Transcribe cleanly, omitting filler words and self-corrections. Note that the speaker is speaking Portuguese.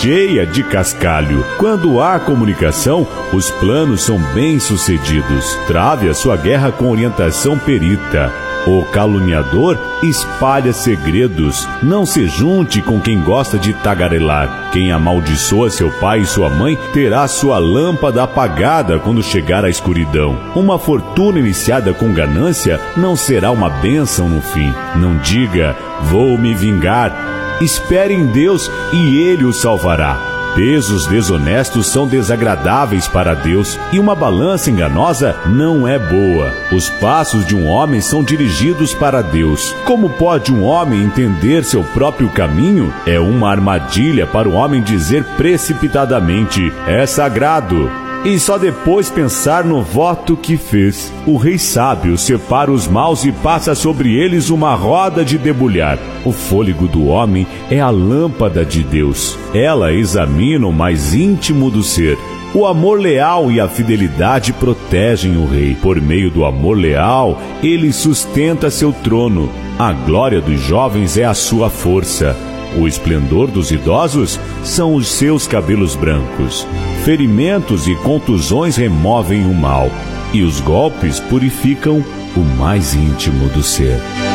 cheia de cascalho. Quando há comunicação, os planos são bem-sucedidos. Trave a sua guerra com orientação perita. O caluniador espalha segredos. Não se junte com quem gosta de tagarelar. Quem amaldiçoa seu pai e sua mãe terá sua lâmpada apagada quando chegar à escuridão. Uma fortuna iniciada com ganância não será uma bênção no fim. Não diga, vou me vingar. Espere em Deus e Ele o salvará. Pesos desonestos são desagradáveis para Deus e uma balança enganosa não é boa. Os passos de um homem são dirigidos para Deus. Como pode um homem entender seu próprio caminho? É uma armadilha para o homem dizer precipitadamente, é sagrado, e só depois pensar no voto que fez. O rei sábio separa os maus e passa sobre eles uma roda de debulhar. O fôlego do homem é a lâmpada de Deus. Ela examina o mais íntimo do ser. O amor leal e a fidelidade protegem o rei. Por meio do amor leal, ele sustenta seu trono. A glória dos jovens é a sua força. O esplendor dos idosos são os seus cabelos brancos. Ferimentos e contusões removem o mal, e os golpes purificam o mais íntimo do ser.